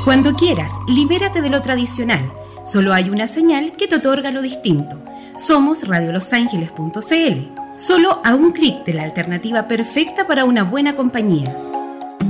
Cuando quieras, libérate de lo tradicional. Solo hay una señal que te otorga lo distinto. Somos radiolosangeles.cl. Solo a un clic de la alternativa perfecta para una buena compañía.